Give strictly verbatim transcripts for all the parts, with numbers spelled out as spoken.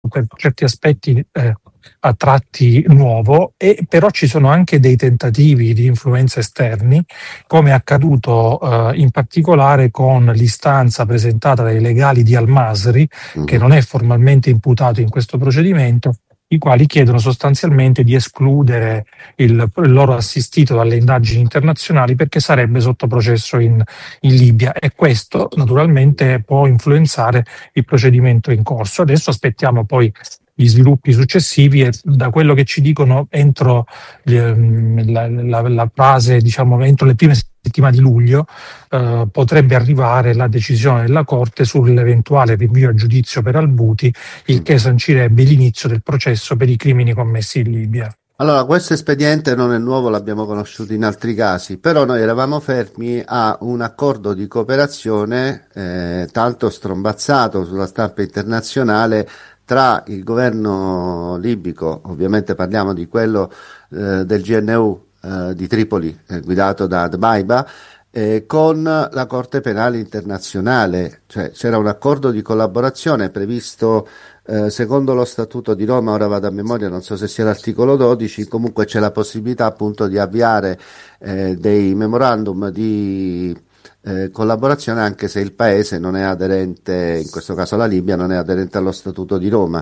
per certi aspetti eh, a tratti nuovo, e però ci sono anche dei tentativi di influenza esterni, come è accaduto eh, in particolare con l'istanza presentata dai legali di Al-Masri, che non è formalmente imputato in questo procedimento, i quali chiedono sostanzialmente di escludere il, il loro assistito dalle indagini internazionali perché sarebbe sotto processo in, in Libia, e questo naturalmente può influenzare il procedimento in corso. Adesso aspettiamo poi gli sviluppi successivi, e da quello che ci dicono entro ehm, la, la, la fase, diciamo, entro le prime settimane di luglio eh, potrebbe arrivare la decisione della Corte sull'eventuale rinvio a giudizio per Al-Bouti, il che sancirebbe l'inizio del processo per i crimini commessi in Libia. Allora, questo espediente non è nuovo, l'abbiamo conosciuto in altri casi, però noi eravamo fermi a un accordo di cooperazione eh, tanto strombazzato sulla stampa internazionale tra il governo libico, ovviamente parliamo di quello eh, del G N U eh, di Tripoli, eh, guidato da Dbaiba, eh, con la Corte Penale Internazionale, cioè c'era un accordo di collaborazione previsto eh, secondo lo Statuto di Roma, ora vado a memoria, non so se sia l'articolo dodici, comunque c'è la possibilità appunto di avviare eh, dei memorandum di eh, collaborazione anche se il paese non è aderente, in questo caso la Libia, non è aderente allo Statuto di Roma.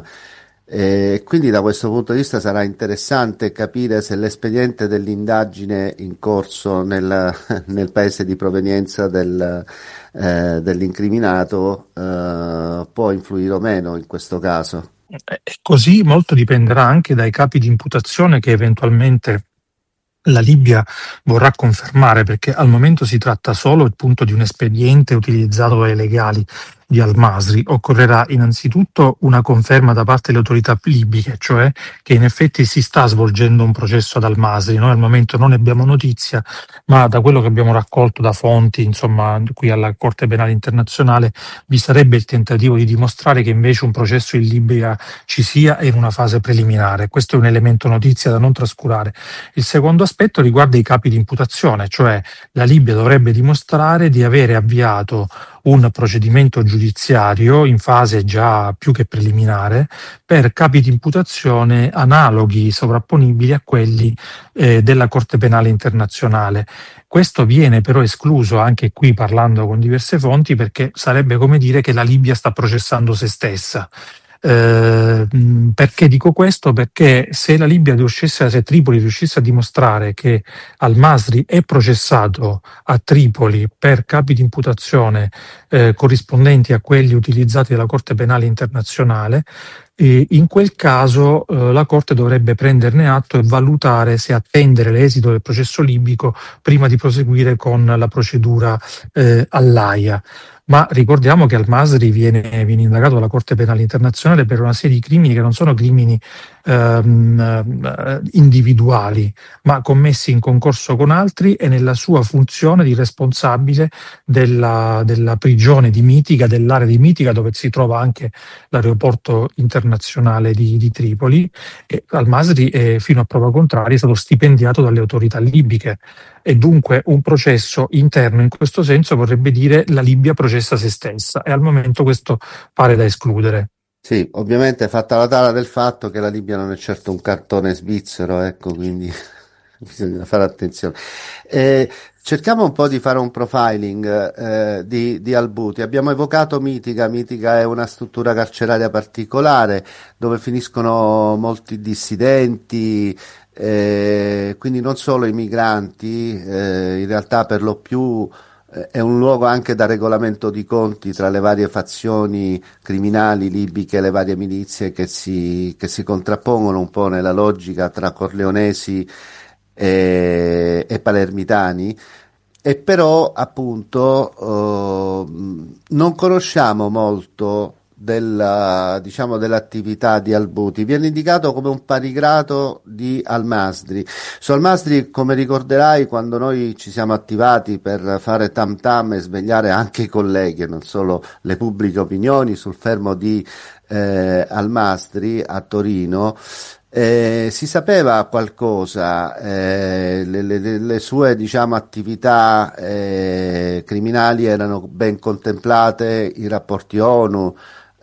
E quindi da questo punto di vista sarà interessante capire se l'espediente dell'indagine in corso nel, nel paese di provenienza del, eh, dell'incriminato eh, può influire o meno in questo caso. E così molto dipenderà anche dai capi di imputazione che eventualmente la Libia vorrà confermare, perché al momento si tratta solo appunto di un espediente utilizzato dai legali di Al-Masri. Occorrerà innanzitutto una conferma da parte delle autorità libiche, cioè che in effetti si sta svolgendo un processo ad Al-Masri. Noi al momento non ne abbiamo notizia, ma da quello che abbiamo raccolto da fonti, insomma, qui alla Corte Penale Internazionale, vi sarebbe il tentativo di dimostrare che invece un processo in Libia ci sia in una fase preliminare. Questo è un elemento notizia da non trascurare. Il secondo aspetto riguarda i capi di imputazione, cioè la Libia dovrebbe dimostrare di avere avviato un procedimento giudiziario in fase già più che preliminare per capi di imputazione analoghi, sovrapponibili a quelli eh, della Corte Penale Internazionale. Questo viene però escluso anche qui, parlando con diverse fonti, perché sarebbe come dire che la Libia sta processando se stessa. Eh, perché dico questo? Perché se la Libia riuscisse, se Tripoli riuscisse a dimostrare che Al-Masri è processato a Tripoli per capi di imputazione eh, corrispondenti a quelli utilizzati dalla Corte Penale Internazionale, e in quel caso eh, la Corte dovrebbe prenderne atto e valutare se attendere l'esito del processo libico prima di proseguire con la procedura eh, all'Aia. Ma ricordiamo che Al-Masri viene, viene indagato dalla Corte Penale Internazionale per una serie di crimini che non sono crimini ehm, individuali, ma commessi in concorso con altri e nella sua funzione di responsabile della, della prigione di Mitica, dell'area di Mitica, dove si trova anche l'aeroporto internazionale di, di Tripoli. E Al-Masri, eh, fino a prova contraria, è stato stipendiato dalle autorità libiche. E dunque un processo interno in questo senso vorrebbe dire la Libia processa se stessa, e al momento questo pare da escludere. Sì, ovviamente fatta la tara del fatto che la Libia non è certo un cartone svizzero, ecco, quindi bisogna fare attenzione. Eh, cerchiamo un po' di fare un profiling eh, di, di Al-Bouti. Abbiamo evocato Mitica. Mitica è una struttura carceraria particolare dove finiscono molti dissidenti, eh, quindi non solo i migranti, eh, in realtà per lo più eh, è un luogo anche da regolamento di conti tra le varie fazioni criminali libiche, le varie milizie che si, che si contrappongono un po' nella logica tra corleonesi e, e palermitani. E però appunto eh, non conosciamo molto della, diciamo, dell'attività di Al-Bouti. Viene indicato come un parigrato di Al-Masri. Su Al-Masri, come ricorderai, quando noi ci siamo attivati per fare tam tam e svegliare anche i colleghi e non solo le pubbliche opinioni sul fermo di eh, Al-Masri a Torino, Eh, si sapeva qualcosa, eh, le, le, le sue diciamo attività eh, criminali erano ben contemplate, i rapporti ONU,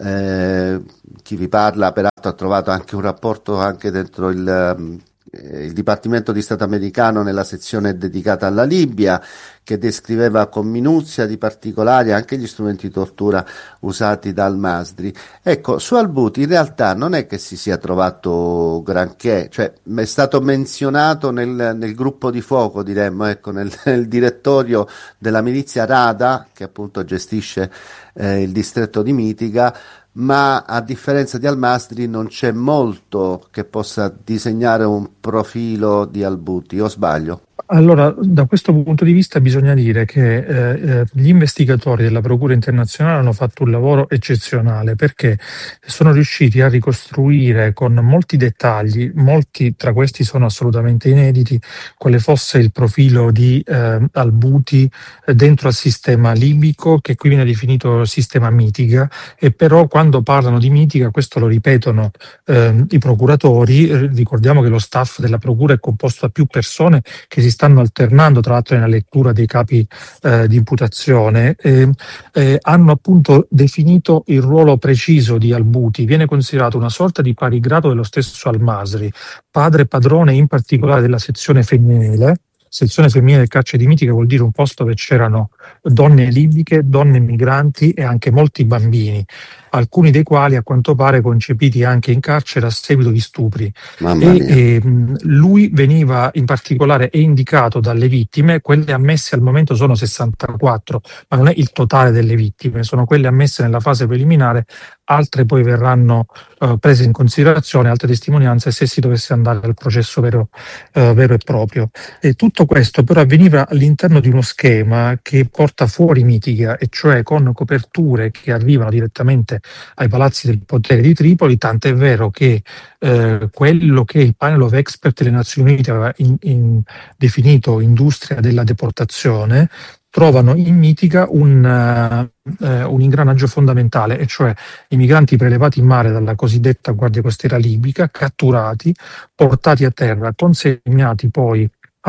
Eh, chi vi parla peraltro ha trovato anche un rapporto anche dentro il, ehm, eh, il Dipartimento di Stato americano nella sezione dedicata alla Libia, che descriveva con minuzia di particolari anche gli strumenti di tortura usati da Al-Masri. Ecco, su Al-Buti in realtà non è che si sia trovato granché, cioè è stato menzionato nel, nel gruppo di fuoco, diremmo, ecco, nel, nel direttorio della milizia Rada, che appunto gestisce eh, il distretto di Mitiga, ma a differenza di Al-Masri non c'è molto che possa disegnare un profilo di Al-Buti, o sbaglio? Allora, da questo punto di vista bisogna dire che eh, eh, gli investigatori della Procura internazionale hanno fatto un lavoro eccezionale, perché sono riusciti a ricostruire con molti dettagli, molti tra questi sono assolutamente inediti, quale fosse il profilo di eh, Al-Buti eh, dentro al sistema libico, che qui viene definito sistema Mitiga, e però quando parlano di Mitiga, questo lo ripetono eh, i procuratori. Eh, ricordiamo che lo staff della Procura è composto da più persone che si stanno alternando tra l'altro nella lettura dei capi eh, di imputazione, eh, eh, hanno appunto definito il ruolo preciso di Al-Buti. Viene considerato una sorta di pari grado dello stesso Al-Masri, padre e padrone in particolare della sezione femminile. Sezione femminile del carcere di Mitiga vuol dire un posto dove c'erano donne libiche, donne migranti e anche molti bambini, alcuni dei quali a quanto pare concepiti anche in carcere a seguito di stupri. Mamma E, mia. e lui veniva in particolare è indicato dalle vittime, quelle ammesse al momento sono sessantaquattro, ma non è il totale delle vittime, sono quelle ammesse nella fase preliminare, altre poi verranno uh, prese in considerazione, altre testimonianze se si dovesse andare al processo vero, uh, vero e proprio. E tutto questo però avveniva all'interno di uno schema che porta fuori Mitiga, e cioè con coperture che arrivano direttamente ai palazzi del potere di Tripoli, tant'è vero che eh, quello che il panel of expert delle Nazioni Unite aveva in, in, definito industria della deportazione, trovano in Mitiga un, uh, un ingranaggio fondamentale, e cioè i migranti prelevati in mare dalla cosiddetta Guardia Costiera libica, catturati, portati a terra, consegnati poi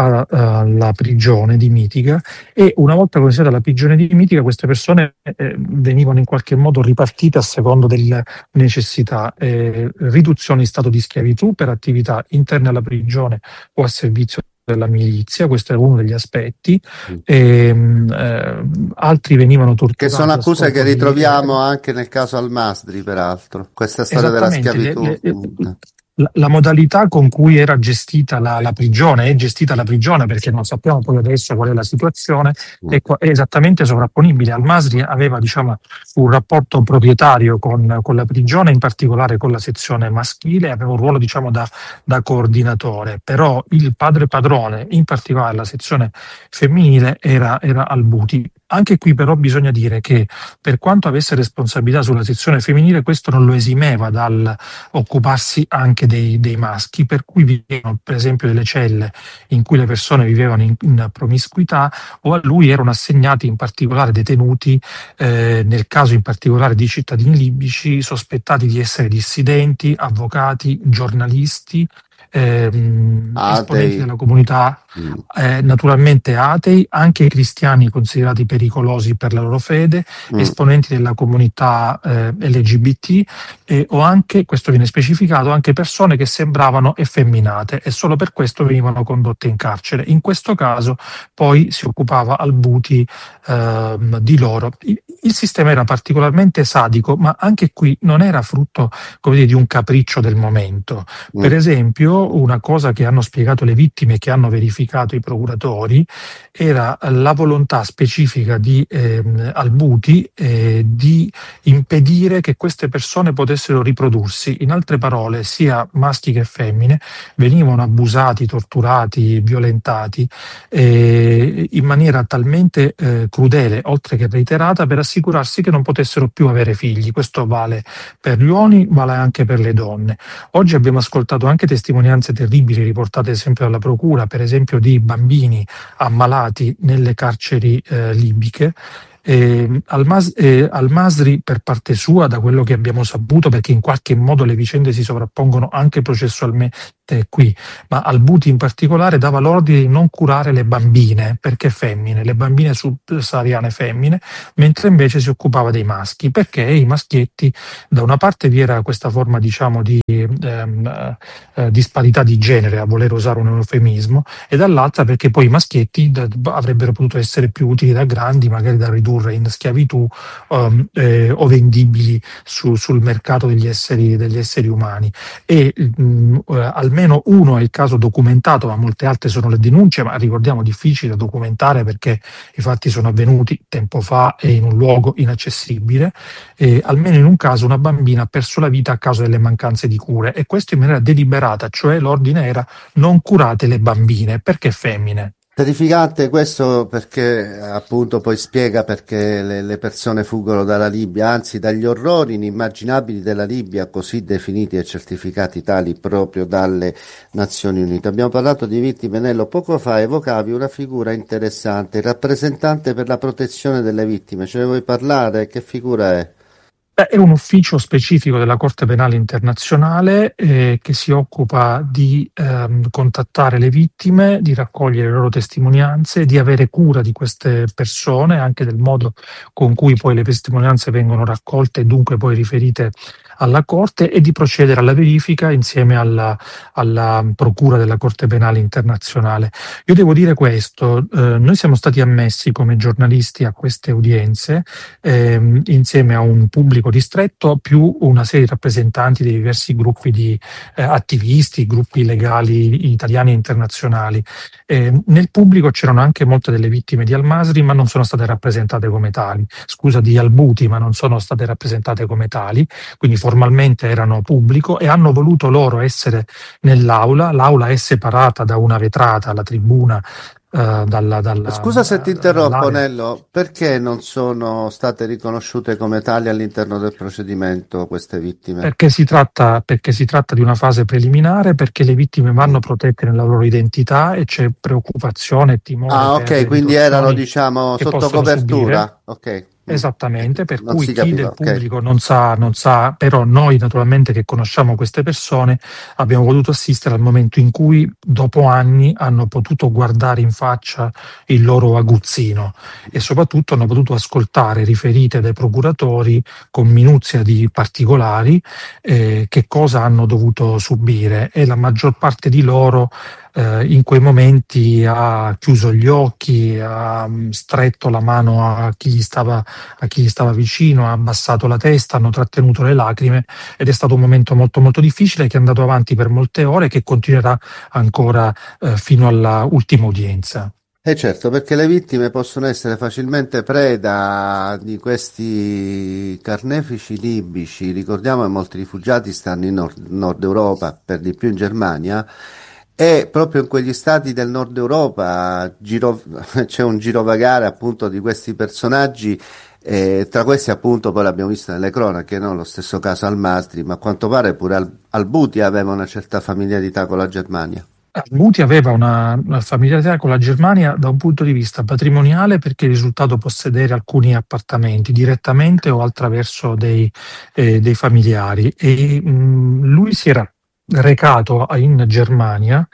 alla prigione di Mitiga, e una volta consegnate alla prigione di Mitiga queste persone eh, venivano in qualche modo ripartite a secondo delle necessità, eh, riduzione in stato di schiavitù per attività interne alla prigione o a servizio della milizia, questo è uno degli aspetti, e, eh, altri venivano Che torturati sono a accuse che scopo di... ritroviamo Eh, anche nel caso Al-Masri, peraltro. Questa storia della Esattamente, le- schiavitù. le- le- Mm. la, la modalità con cui era gestita la, la prigione, è gestita la prigione perché non sappiamo poi adesso qual è la situazione, Mm. è, qua- è esattamente sovrapponibile. Al-Masri aveva, diciamo, un rapporto proprietario con, con la prigione, in particolare con la sezione maschile, aveva un ruolo, diciamo, da, da coordinatore, però il padre padrone, in particolare la sezione femminile, era, era Al-Buti. Anche qui però bisogna dire che per quanto avesse responsabilità sulla sezione femminile, questo non lo esimeva dal occuparsi anche dei, dei maschi, per cui vi erano per esempio delle celle in cui le persone vivevano in, in promiscuità, o a lui erano assegnati in particolare detenuti, eh, nel caso in particolare di cittadini libici sospettati di essere dissidenti, avvocati, giornalisti, ehm, esponenti Atei. della comunità, Mm. eh, naturalmente atei, anche cristiani considerati pericolosi per la loro fede, Mm. esponenti della comunità eh, L G B T, eh, o anche, questo viene specificato, anche persone che sembravano effemminate e solo per questo venivano condotte in carcere. In questo caso poi si occupava Al-Buti ehm, di loro. Il, il sistema era particolarmente sadico, ma anche qui non era frutto, come dire, di un capriccio del momento. Per Mm. esempio, una cosa che hanno spiegato le vittime, che hanno verificato i procuratori, era la volontà specifica di ehm, Al-Buti eh, di impedire che queste persone potessero riprodursi. In altre parole, sia maschi che femmine venivano abusati, torturati, violentati eh, in maniera talmente eh, crudele, oltre che reiterata, per assicurarsi che non potessero più avere figli. Questo vale per gli uomini, vale anche per le donne. Oggi abbiamo ascoltato anche testimonianze terribili riportate sempre dalla Procura, per esempio di bambini ammalati nelle carceri eh, libiche, Eh, Al-Mas- eh, Al-Masri, per parte sua, da quello che abbiamo saputo, perché in qualche modo le vicende si sovrappongono anche processualmente qui, ma Al-Buti in particolare dava l'ordine di non curare le bambine, perché femmine, le bambine subsahariane femmine, mentre invece si occupava dei maschi, perché i maschietti, da una parte vi era questa forma, diciamo, di ehm, eh, disparità di genere, a voler usare un eufemismo, e dall'altra perché poi i maschietti d- avrebbero potuto essere più utili da grandi, magari da ridurre in schiavitù um, eh, o vendibili su- sul mercato degli esseri, degli esseri umani. E mh, eh, almeno uno è il caso documentato, ma molte altre sono le denunce, ma ricordiamo difficili da documentare perché i fatti sono avvenuti tempo fa e in un luogo inaccessibile. E almeno in un caso una bambina ha perso la vita a causa delle mancanze di cure, e questo in maniera deliberata, cioè l'ordine era non curate le bambine perché femmine. Terrificante questo perché appunto poi spiega perché le, le persone fuggono dalla Libia, anzi dagli orrori inimmaginabili della Libia, così definiti e certificati tali proprio dalle Nazioni Unite. Abbiamo parlato di vittime, Nello, poco fa evocavi una figura interessante, il rappresentante per la protezione delle vittime. Ce ne vuoi parlare? Che figura è? Beh, è un ufficio specifico della Corte Penale Internazionale eh, che si occupa di ehm, contattare le vittime, di raccogliere le loro testimonianze, di avere cura di queste persone, anche del modo con cui poi le testimonianze vengono raccolte e dunque poi riferite alla Corte, e di procedere alla verifica insieme alla, alla Procura della Corte Penale Internazionale. Io devo dire questo, eh, noi siamo stati ammessi come giornalisti a queste udienze ehm, insieme a un pubblico ristretto più una serie di rappresentanti dei diversi gruppi di eh, attivisti, gruppi legali italiani e internazionali. Eh, nel pubblico c'erano anche molte delle vittime di Al-Masri, ma non sono state rappresentate come tali. Scusa, di Al-Buti, ma non sono state rappresentate come tali, quindi formalmente erano pubblico e hanno voluto loro essere nell'aula. L'aula è separata da una vetrata, la tribuna, eh, dalla, dalla, Scusa se ti eh, interrompo, dall'area. Nello, perché non sono state riconosciute come tali all'interno del procedimento queste vittime? Perché si tratta, perché si tratta di una fase preliminare, perché le vittime vanno protette nella loro identità e c'è preoccupazione e timore Ah, per ok, le quindi erano, ritorsioni diciamo, che sotto possono subire. copertura. Ok. Mm. Esattamente, per Non cui si chi capiva, del ok. pubblico non sa, non sa, però noi naturalmente che conosciamo queste persone abbiamo potuto assistere al momento in cui dopo anni hanno potuto guardare in faccia il loro aguzzino, e soprattutto hanno potuto ascoltare riferite dai procuratori con minuzia di particolari eh, che cosa hanno dovuto subire, e la maggior parte di loro eh, in quei momenti ha chiuso gli occhi, ha mh, stretto la mano a chi gli stava, a chi gli stava vicino, ha abbassato la testa, hanno trattenuto le lacrime, ed è stato un momento molto molto difficile che è andato avanti per molte ore e che continuerà ancora eh, fino alla ultima udienza. E certo, perché le vittime possono essere facilmente preda di questi carnefici libici. Ricordiamo che molti rifugiati stanno in nord, nord Europa, per di più in Germania, e proprio in quegli stati del nord Europa giro- c'è un girovagare appunto di questi personaggi. E tra questi appunto poi l'abbiamo visto nelle cronache, no? Lo stesso caso Al-Masri, ma a quanto pare pure Al- Al-Buti aveva una certa familiarità con la Germania. Muti aveva una, una familiarità con la Germania da un punto di vista patrimoniale, perché è risultato possedere alcuni appartamenti direttamente o attraverso dei, eh, dei familiari, e mh, lui si era recato in Germania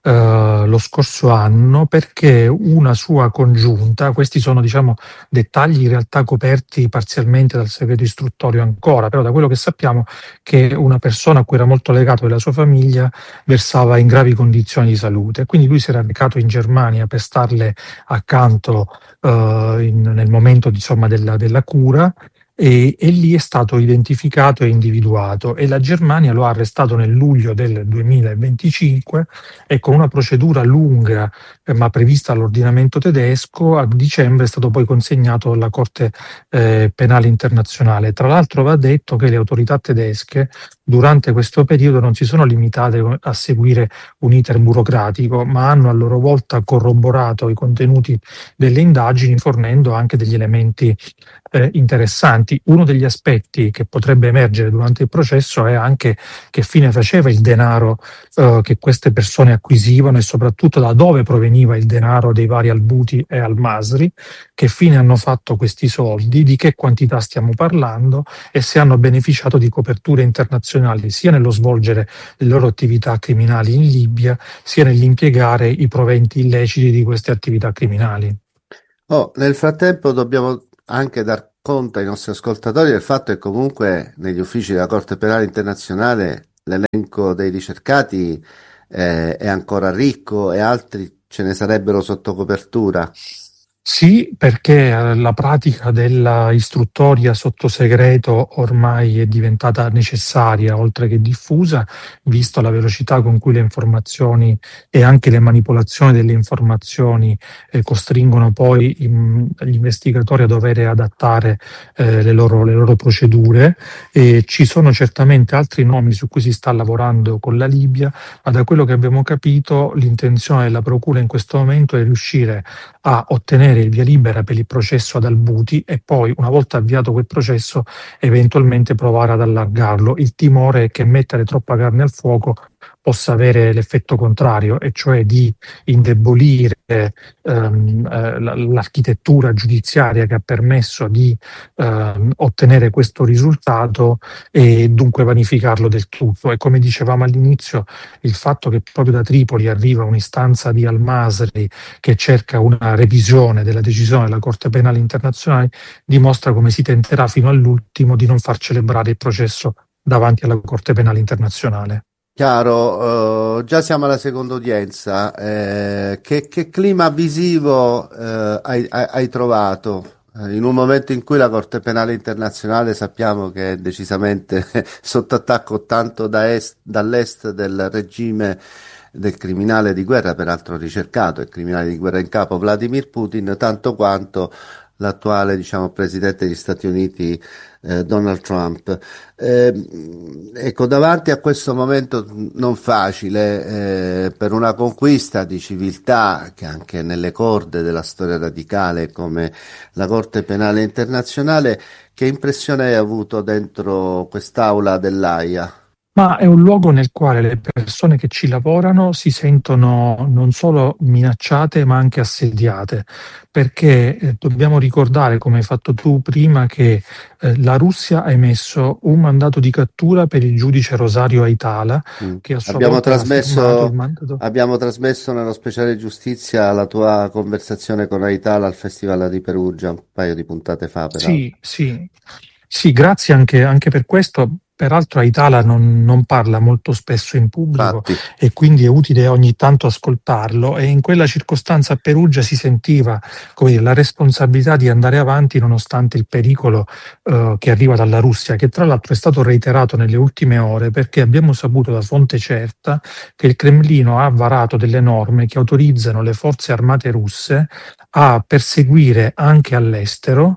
eh, lo scorso anno perché una sua congiunta, questi sono diciamo dettagli in realtà coperti parzialmente dal segreto istruttorio ancora, però da quello che sappiamo che una persona a cui era molto legato della sua famiglia versava in gravi condizioni di salute. Quindi lui si era recato in Germania per starle accanto eh, in- nel momento insomma, della, della cura, e, e lì è stato identificato e individuato, e la Germania lo ha arrestato nel luglio del duemilaventicinque, e con una procedura lunga eh, ma prevista all'ordinamento tedesco a dicembre è stato poi consegnato alla Corte eh, Penale Internazionale. Tra l'altro va detto che le autorità tedesche durante questo periodo non si sono limitate a seguire un iter burocratico, ma hanno a loro volta corroborato i contenuti delle indagini fornendo anche degli elementi eh, interessanti. Uno degli aspetti che potrebbe emergere durante il processo è anche che fine faceva il denaro eh, che queste persone acquisivano e soprattutto da dove proveniva il denaro dei vari Al-Buti e Al-Masri, che fine hanno fatto questi soldi, di che quantità stiamo parlando e se hanno beneficiato di coperture internazionali sia nello svolgere le loro attività criminali in Libia sia nell'impiegare i proventi illeciti di queste attività criminali. Oh, nel frattempo dobbiamo anche dar conto ai nostri ascoltatori del fatto che comunque negli uffici della Corte Penale Internazionale l'elenco dei ricercati eh, è ancora ricco e altri ce ne sarebbero sotto copertura. Sì, perché eh, la pratica della istruttoria sotto segreto ormai è diventata necessaria, oltre che diffusa, visto la velocità con cui le informazioni e anche le manipolazioni delle informazioni eh, costringono poi im- gli investigatori a dover adattare eh, le loro, le loro procedure. E ci sono certamente altri nomi su cui si sta lavorando con la Libia, ma da quello che abbiamo capito l'intenzione della Procura in questo momento è riuscire a ottenere il via libera per il processo ad Al-Buti e poi, una volta avviato quel processo, eventualmente provare ad allargarlo. Il timore è che mettere troppa carne al fuoco possa avere l'effetto contrario, e cioè di indebolire ehm, eh, l'architettura giudiziaria che ha permesso di ehm, ottenere questo risultato e dunque vanificarlo del tutto. E come dicevamo all'inizio, il fatto che proprio da Tripoli arriva un'istanza di Al-Masri che cerca una revisione della decisione della Corte Penale Internazionale dimostra come si tenterà fino all'ultimo di non far celebrare il processo davanti alla Corte Penale Internazionale. Chiaro, eh, già siamo alla seconda udienza. Eh, che, che clima visivo eh, hai, hai- hai trovato? Eh, in un momento in cui la Corte Penale Internazionale sappiamo che è decisamente sotto attacco tanto da est- dall'est del regime del criminale di guerra, peraltro ricercato, il criminale di guerra in capo Vladimir Putin, tanto quanto l'attuale, diciamo, presidente degli Stati Uniti eh, Donald Trump. Eh, ecco, davanti a questo momento non facile, eh, per una conquista di civiltà che anche nelle corde della storia radicale come la Corte Penale Internazionale, che impressione hai avuto dentro quest'aula dell'Aia? Ma è un luogo nel quale le persone che ci lavorano si sentono non solo minacciate ma anche assediate, perché eh, dobbiamo ricordare, come hai fatto tu prima, che eh, la Russia ha emesso un mandato di cattura per il giudice Rosario Aitala, Mm. che a sua Abbiamo volta aveva firmato il trasmesso, mandato. abbiamo trasmesso nello speciale giustizia la tua conversazione con Aitala al Festival di Perugia un paio di puntate fa, peraltro. Sì, sì, sì, grazie anche, anche per questo. Peraltro Aitala non, non parla molto spesso in pubblico Infatti, e quindi è utile ogni tanto ascoltarlo, e in quella circostanza a Perugia si sentiva, come dire, la responsabilità di andare avanti nonostante il pericolo eh, che arriva dalla Russia, che tra l'altro è stato reiterato nelle ultime ore, perché abbiamo saputo da fonte certa che il Cremlino ha varato delle norme che autorizzano le forze armate russe a perseguire anche all'estero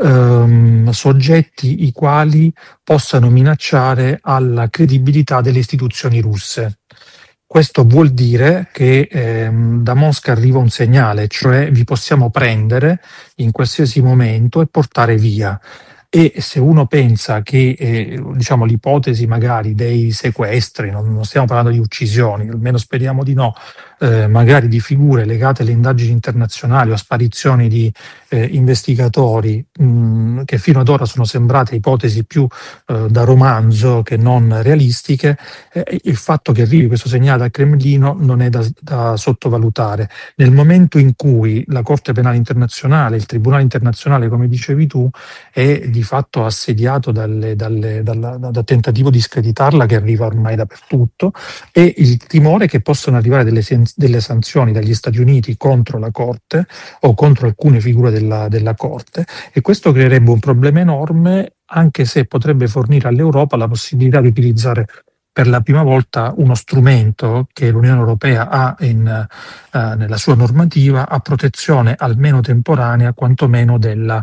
ehm, soggetti i quali possano minacciare alla credibilità delle istituzioni russe. Questo vuol dire che ehm, da Mosca arriva un segnale, cioè vi possiamo prendere in qualsiasi momento e portare via. E se uno pensa che eh, diciamo, l'ipotesi magari dei sequestri, non, non stiamo parlando di uccisioni, almeno speriamo di no, eh, magari di figure legate alle indagini internazionali o a sparizioni di eh, investigatori mh, che fino ad ora sono sembrate ipotesi più eh, da romanzo che non realistiche, eh, il fatto che arrivi questo segnale dal Cremlino non è da, da sottovalutare. Nel momento in cui la Corte Penale Internazionale, il Tribunale Internazionale, come dicevi tu, è di fatto assediato dalle, dalle, dalla, da, da tentativo di screditarla che arriva ormai dappertutto, e il timore che possano arrivare delle, delle sanzioni dagli Stati Uniti contro la Corte o contro alcune figure della, della Corte, e questo creerebbe un problema enorme, anche se potrebbe fornire all'Europa la possibilità di utilizzare per la prima volta uno strumento che l'Unione Europea ha in, eh, nella sua normativa a protezione almeno temporanea, quantomeno della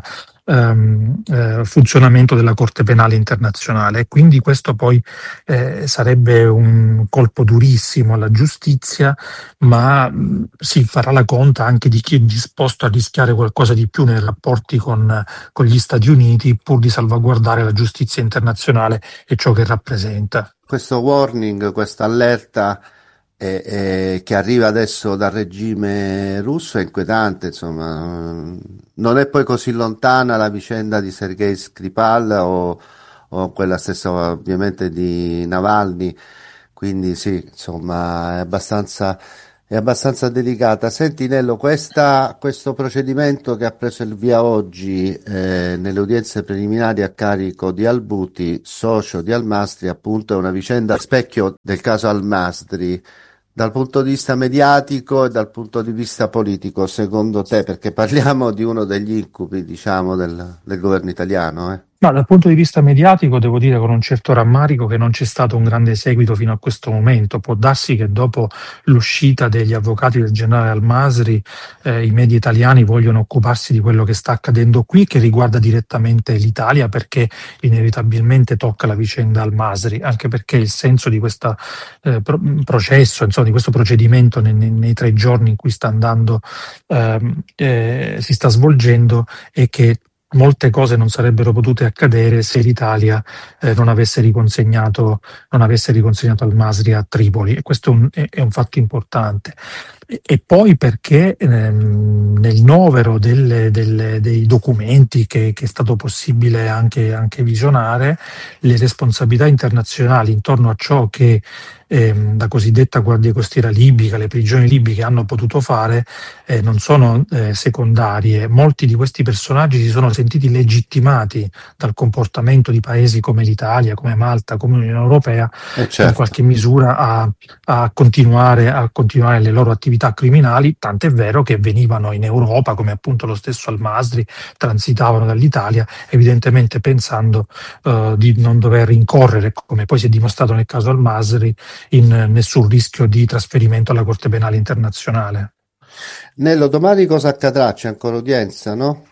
ehm, eh, funzionamento della Corte Penale Internazionale. E quindi questo poi eh, sarebbe un colpo durissimo alla giustizia, ma mh, si farà la conta anche di chi è disposto a rischiare qualcosa di più nei rapporti con, con gli Stati Uniti pur di salvaguardare la giustizia internazionale e ciò che rappresenta. Questo warning, questa allerta eh, eh, che arriva adesso dal regime russo è inquietante, insomma, non è poi così lontana la vicenda di Sergei Skripal o, o quella stessa ovviamente di Navalny, quindi sì, insomma, è abbastanza, è abbastanza delicata. Senti Nello, questa- questo procedimento che ha preso il via oggi eh, nelle udienze preliminari a carico di Albuti, socio di Almastri, appunto è una vicenda a specchio del caso Almastri. Dal punto di vista mediatico e dal punto di vista politico, secondo te, perché parliamo di uno degli incubi, diciamo, del, del governo italiano, eh? Ma dal punto di vista mediatico devo dire con un certo rammarico che non c'è stato un grande seguito fino a questo momento. Può darsi che dopo l'uscita degli avvocati del generale Al-Masri eh, i media italiani vogliono occuparsi di quello che sta accadendo qui, che riguarda direttamente l'Italia, perché inevitabilmente tocca la vicenda Al-Masri, anche perché il senso di questo eh, pro- processo, insomma, di questo procedimento nei, nei- nei tre giorni in cui sta andando, ehm, eh, si sta svolgendo, è che molte cose non sarebbero potute accadere se l'Italia eh, non avesse riconsegnato, non avesse riconsegnato Al-Masri a Tripoli, e questo è un, è- è un fatto importante. E, e poi perché ehm, nel novero delle- delle- dei documenti che, che è stato possibile anche, anche visionare, le responsabilità internazionali intorno a ciò che ehm, la cosiddetta Guardia Costiera libica, le prigioni libiche hanno potuto fare, eh, non sono eh, secondarie. Molti di questi personaggi si sono sentiti legittimati dal comportamento di paesi come l'Italia, come Malta, come l'Unione Europea, Eh in certo. qualche misura a, a continuare, a continuare le loro attività criminali, tant'è vero che venivano in Europa, come appunto lo stesso Al-Masri, transitavano dall'Italia, evidentemente pensando eh, di non dover incorrere, come poi si è dimostrato nel caso Al-Masri, in nessun rischio di trasferimento alla Corte Penale Internazionale. Nello, domani cosa accadrà? C'è ancora udienza, no?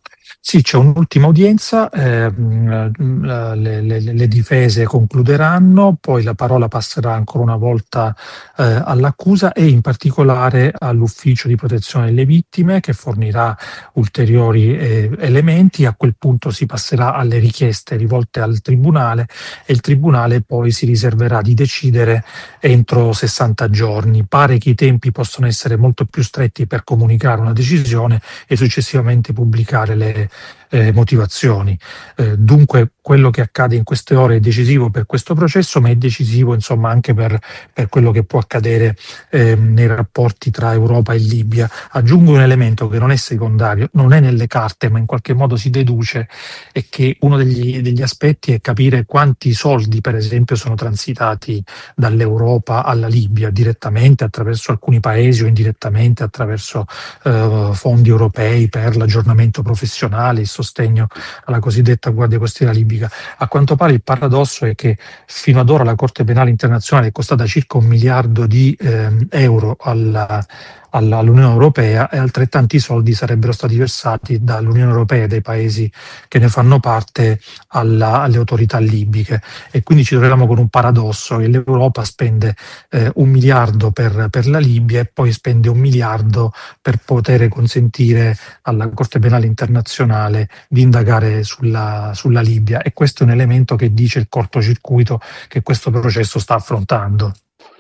Sì, c'è un'ultima udienza, ehm, le, le- le difese concluderanno, poi la parola passerà ancora una volta eh, all'accusa e in particolare all'ufficio di protezione delle vittime, che fornirà ulteriori eh, elementi. A quel punto si passerà alle richieste rivolte al Tribunale e il Tribunale poi si riserverà di decidere entro sessanta giorni. Pare che i tempi possano essere molto più stretti per comunicare una decisione e successivamente pubblicare le eh, motivazioni. Eh, dunque quello che accade in queste ore è decisivo per questo processo, ma è decisivo insomma anche per, per quello che può accadere eh, nei rapporti tra Europa e Libia. Aggiungo un elemento che non è secondario, non è nelle carte, ma in qualche modo si deduce, è che uno degli, degli aspetti è capire quanti soldi, per esempio, sono transitati dall'Europa alla Libia, direttamente attraverso alcuni paesi o indirettamente attraverso eh, fondi europei per l'aggiornamento professionale, il sostegno alla cosiddetta Guardia Costiera libica. A quanto pare il paradosso è che fino ad ora la Corte Penale Internazionale è costata circa un miliardo di ehm, euro alla, alla- all'Unione Europea, e altrettanti soldi sarebbero stati versati dall'Unione Europea e dai paesi che ne fanno parte alla- alle autorità libiche. E quindi ci troviamo con un paradosso che l'Europa spende eh, un miliardo per, per la Libia e poi spende un miliardo per poter consentire alla Corte Penale Internazionale di indagare sulla, sulla Libia, e questo è un elemento che dice il cortocircuito che questo processo sta affrontando.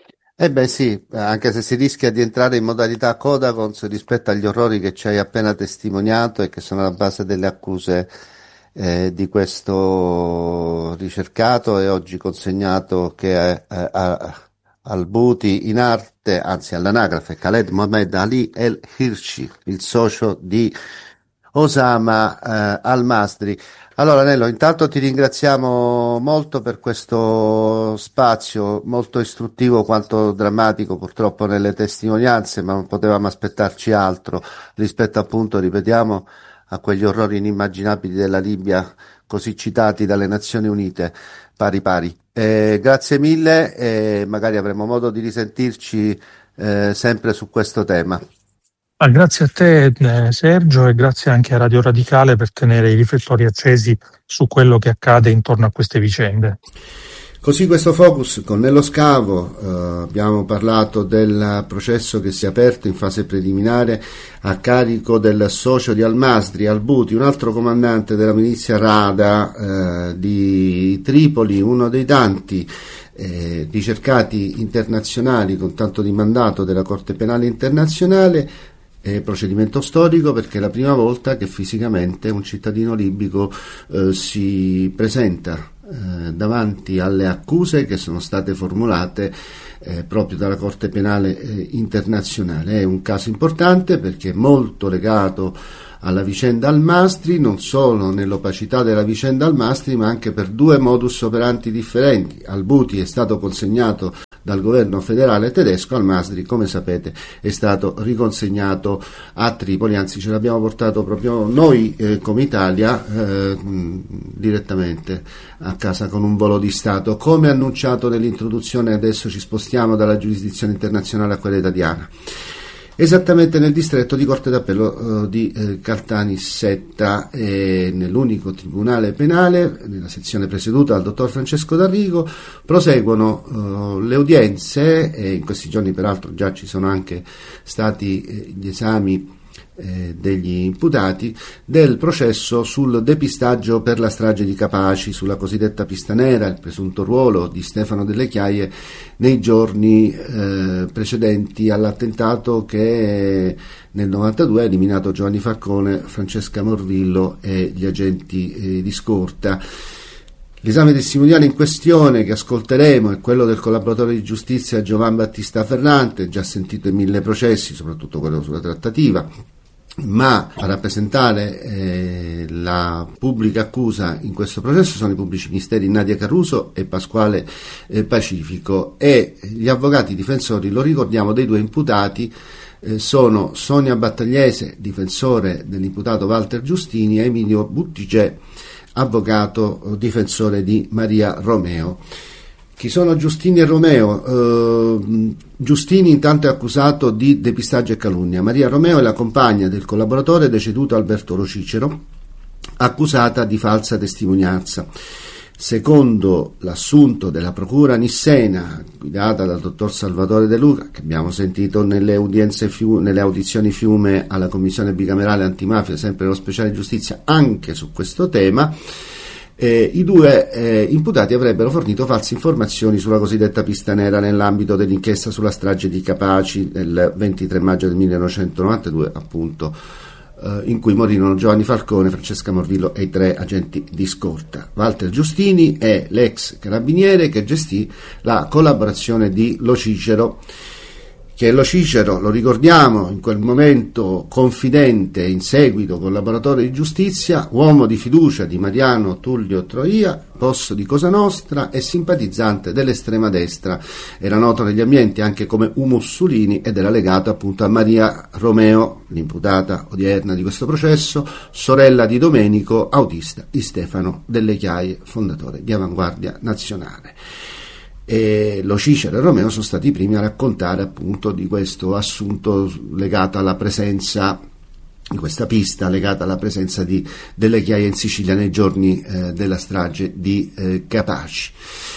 Eh beh sì, anche se si rischia di entrare in modalità Codacons rispetto agli orrori che ci hai appena testimoniato e che sono alla base delle accuse eh, di questo ricercato e oggi consegnato che è eh, a- al Buti in arte, anzi all'anagrafe, Khaled Mohammed Ali El Hirshi, il socio di Osama eh, Al-Masri. Allora, Nello, intanto ti ringraziamo molto per questo spazio molto istruttivo quanto drammatico, purtroppo nelle testimonianze, ma non potevamo aspettarci altro rispetto appunto, ripetiamo, a quegli orrori inimmaginabili della Libia, così citati dalle Nazioni Unite, pari pari. Eh, grazie mille e magari avremo modo di risentirci eh, sempre su questo tema. Ah, grazie a te eh, Sergio, e grazie anche a Radio Radicale per tenere i riflettori accesi su quello che accade intorno a queste vicende. Così questo focus con Nello Scavo, eh, abbiamo parlato del processo che si è aperto in fase preliminare a carico del socio di Al-Masri, Al-Buti, un altro comandante della milizia Rada eh, di Tripoli, uno dei tanti eh, ricercati internazionali con tanto di mandato della Corte Penale Internazionale. Eh, procedimento storico perché è la prima volta che fisicamente un cittadino libico eh, si presenta eh, davanti alle accuse che sono state formulate eh, proprio dalla Corte Penale eh, Internazionale. È un caso importante perché è molto legato alla vicenda Al-Masri, non solo nell'opacità della vicenda Al-Masri, ma anche per due modus operandi differenti. Al-Buti è stato consegnato dal governo federale tedesco, Al-Masri, come sapete, è stato riconsegnato a Tripoli, anzi ce l'abbiamo portato proprio noi eh, come Italia eh, direttamente a casa con un volo di Stato. Come annunciato nell'introduzione, adesso ci spostiamo dalla giurisdizione internazionale a quella italiana. Esattamente nel distretto di Corte d'Appello eh, di eh, Caltanissetta, e nell'unico tribunale penale, nella sezione presieduta dal dottor Francesco D'Arrigo, proseguono eh, le udienze, e in questi giorni peraltro già ci sono anche stati eh, gli esami eh, degli imputati, del processo sul depistaggio per la strage di Capaci, sulla cosiddetta pista nera, il presunto ruolo di Stefano Delle Chiaie nei giorni eh, precedenti all'attentato che nel novantadue ha eliminato Giovanni Falcone, Francesca Morvillo e gli agenti eh, di scorta. L'esame testimoniale in questione che ascolteremo è quello del collaboratore di giustizia Giovan Battista Ferrante, già sentito in mille processi, soprattutto quello sulla trattativa, ma a rappresentare eh, la pubblica accusa in questo processo sono i pubblici ministeri Nadia Caruso e Pasquale eh, Pacifico, e gli avvocati difensori, lo ricordiamo, dei due imputati eh, sono Sonia Battagliese, difensore dell'imputato Walter Giustini, e Emilio Buttigieg, avvocato difensore di Maria Romeo. Chi sono Giustini e Romeo? Uh, Giustini intanto è accusato di depistaggio e calunnia. Maria Romeo è la compagna del collaboratore deceduto Alberto Lo Cicero, accusata di falsa testimonianza. Secondo l'assunto della procura nissena, guidata dal dottor Salvatore De Luca, che abbiamo sentito nelle, udienze fiu- nelle audizioni Fiume alla Commissione bicamerale antimafia, sempre nello speciale giustizia, anche su questo tema, Eh, i due eh, imputati avrebbero fornito false informazioni sulla cosiddetta pista nera nell'ambito dell'inchiesta sulla strage di Capaci del ventitré maggio del millenovecentonovantadue, appunto, eh, in cui morirono Giovanni Falcone, Francesca Morvillo e i tre agenti di scorta. Walter Giustini è l'ex carabiniere che gestì la collaborazione di Lo Cicero, che Lo Cicero, lo ricordiamo, in quel momento confidente, in seguito collaboratore di giustizia, uomo di fiducia di Mariano Tullio Troia, boss di Cosa Nostra e simpatizzante dell'estrema destra. Era noto negli ambienti anche come Mussolini ed era legato appunto a Maria Romeo, l'imputata odierna di questo processo, sorella di Domenico, autista di Stefano Delle Chiaie, fondatore di Avanguardia Nazionale. E Lo Cicero e Romeo sono stati i primi a raccontare appunto di questo assunto legato alla presenza, di questa pista legata alla presenza di Delle Chiaie in Sicilia nei giorni eh, della strage di eh, Capaci.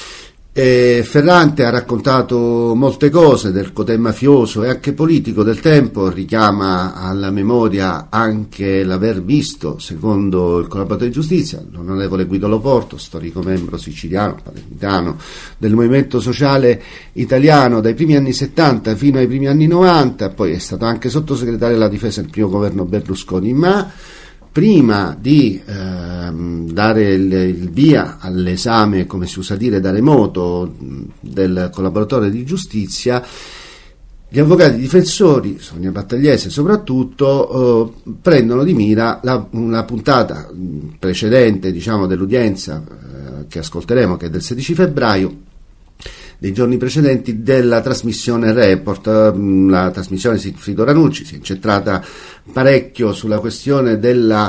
E Ferrante ha raccontato molte cose del cotè mafioso e anche politico del tempo, richiama alla memoria anche l'aver visto, secondo il collaboratore di giustizia, l'onorevole Guido Loporto, storico membro siciliano, palermitano del movimento sociale italiano dai primi anni settanta fino ai primi anni novanta, poi è stato anche sottosegretario alla difesa del primo governo Berlusconi, ma prima di ehm, dare il, il via all'esame, come si usa dire, da remoto del collaboratore di giustizia, gli avvocati difensori, Sonia Battagliese soprattutto, eh, prendono di mira la, una puntata precedente, diciamo, dell'udienza eh, che ascolteremo, che è del sedici febbraio, dei giorni precedenti, della trasmissione Report. La trasmissione Sigfrido Ranucci si è incentrata parecchio sulla questione della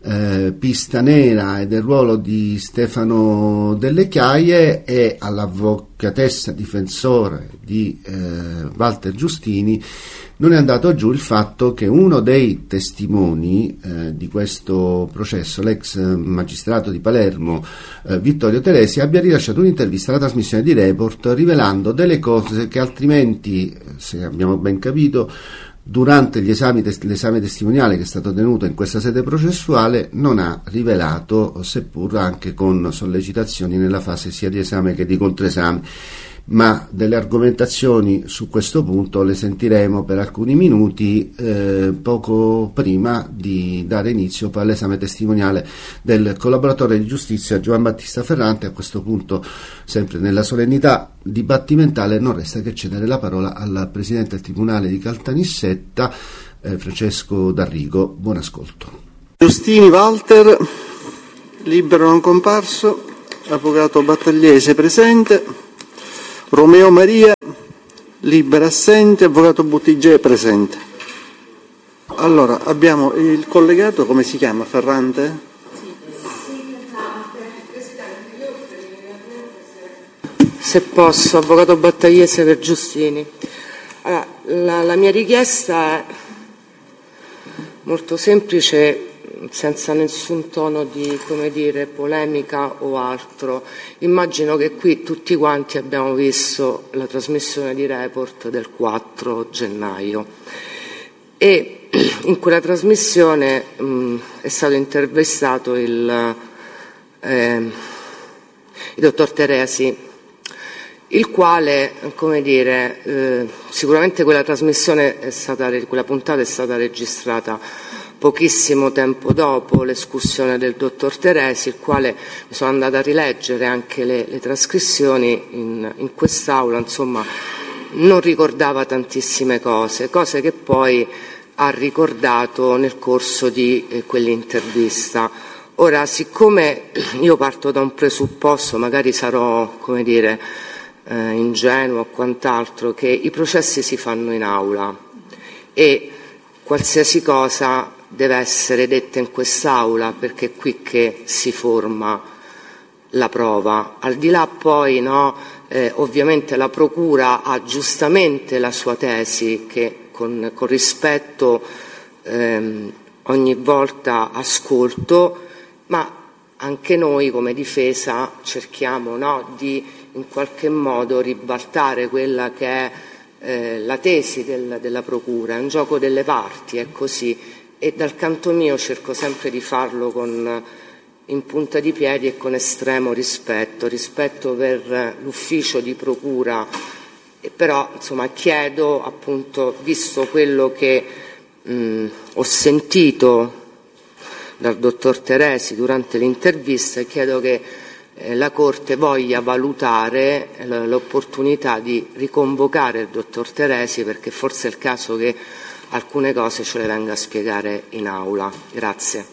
eh, Pista Nera e del ruolo di Stefano Delle Chiaie, e all'avvocatessa difensore di eh, Walter Giustini non è andato giù il fatto che uno dei testimoni eh, di questo processo, l'ex magistrato di Palermo eh, Vittorio Teresi, abbia rilasciato un'intervista alla trasmissione di Report rivelando delle cose che altrimenti, se abbiamo ben capito, durante gli esami, l'esame testimoniale che è stato tenuto in questa sede processuale non ha rivelato, seppur anche con sollecitazioni nella fase sia di esame che di controesame. Ma delle argomentazioni su questo punto le sentiremo per alcuni minuti eh, poco prima di dare inizio poi all'esame testimoniale del collaboratore di giustizia Giovan Battista Ferrante. A questo punto, sempre nella solennità dibattimentale, non resta che cedere la parola al Presidente del Tribunale di Caltanissetta, eh, Francesco D'Arrigo. Buon ascolto. Giustini Walter, libero non comparso, avvocato Battagliese presente, Romeo Maria, libera assente, avvocato Buttigiè presente. Allora, abbiamo il collegato, come si chiama, Ferrante? Se posso, avvocato Battagliese per Giustini. Allora, la, la mia richiesta è molto semplice, senza nessun tono di, come dire, polemica o altro. Immagino che qui tutti quanti abbiamo visto la trasmissione di Report del quattro gennaio e in quella trasmissione mh, è stato intervistato il, eh, il dottor Teresi, il quale, come dire, eh, sicuramente quella trasmissione è stata, quella puntata è stata registrata pochissimo tempo dopo l'escursione del dottor Teresi, il quale mi sono andata a rileggere anche le, le trascrizioni in, in quest'aula, insomma non ricordava tantissime cose, cose che poi ha ricordato nel corso di eh, quell'intervista. Ora, siccome io parto da un presupposto, magari sarò, come dire, eh, ingenuo o quant'altro, che i processi si fanno in aula e qualsiasi cosa deve essere detta in quest'aula, perché è qui che si forma la prova. Al di là poi, no, eh, ovviamente la Procura ha giustamente la sua tesi che con, con rispetto ehm, ogni volta ascolto, ma anche noi come difesa cerchiamo, no, di in qualche modo ribaltare quella che è eh, la tesi del, della Procura. È un gioco delle parti, è così. E dal canto mio cerco sempre di farlo con, in punta di piedi e con estremo rispetto, rispetto per l'ufficio di procura, e però insomma chiedo, appunto, visto quello che mh, ho sentito dal dottor Teresi durante l'intervista, chiedo che eh, la Corte voglia valutare l- l'opportunità di riconvocare il dottor Teresi, perché forse è il caso che alcune cose ce le venga a spiegare in aula. Grazie.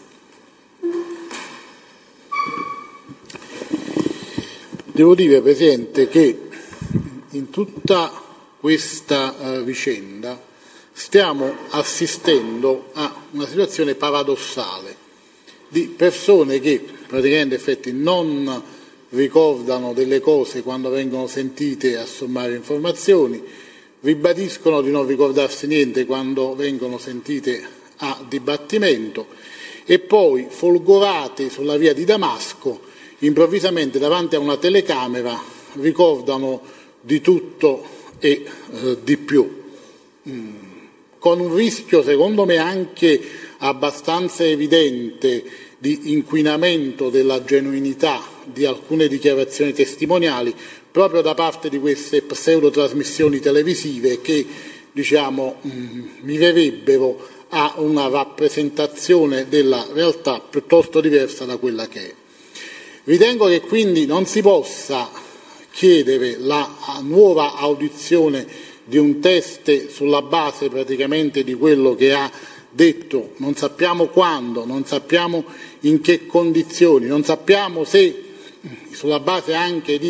Devo dire, Presidente, che in tutta questa uh, vicenda stiamo assistendo a una situazione paradossale di persone che praticamente in effetti non ricordano delle cose quando vengono sentite a sommare informazioni, ribadiscono di non ricordarsi niente quando vengono sentite a dibattimento e poi, folgorate sulla via di Damasco, improvvisamente davanti a una telecamera ricordano di tutto e eh, di più, mm. con un rischio secondo me anche abbastanza evidente di inquinamento della genuinità di alcune dichiarazioni testimoniali proprio da parte di queste pseudotrasmissioni televisive che, diciamo, mh, mirerebbero a una rappresentazione della realtà piuttosto diversa da quella che è. Ritengo che quindi non si possa chiedere la nuova audizione di un teste sulla base praticamente di quello che ha detto, non sappiamo quando, non sappiamo in che condizioni, non sappiamo se sulla base anche di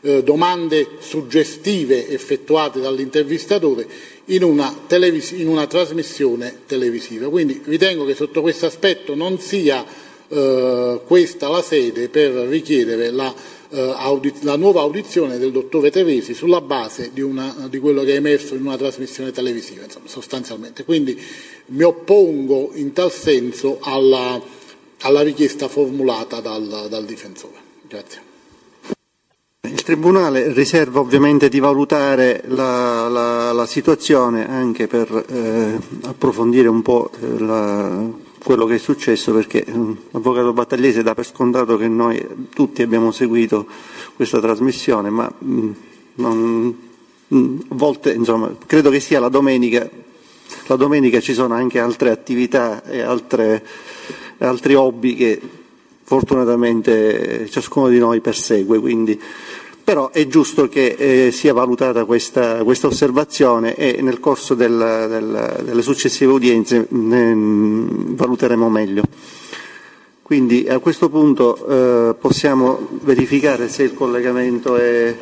eh, domande suggestive effettuate dall'intervistatore in una, televis- in una trasmissione televisiva. Quindi ritengo che sotto questo aspetto non sia eh, questa la sede per richiedere la, eh, audi- la nuova audizione del dottore Teresi sulla base di, una, di quello che è emerso in una trasmissione televisiva, insomma, sostanzialmente. Quindi mi oppongo in tal senso alla, alla richiesta formulata dal, dal difensore. Grazie. Il Tribunale riserva ovviamente di valutare la, la, la situazione anche per eh, approfondire un po' la, quello che è successo, perché l'avvocato eh, Battagliese dà per scontato che noi tutti abbiamo seguito questa trasmissione, ma mh, non, mh, a volte insomma, credo che sia la domenica, la domenica ci sono anche altre attività e altre, altri hobby che fortunatamente ciascuno di noi persegue, quindi però è giusto che eh, sia valutata questa, questa osservazione e nel corso del, del, delle successive udienze ne, valuteremo meglio. Quindi a questo punto eh, possiamo verificare se il collegamento è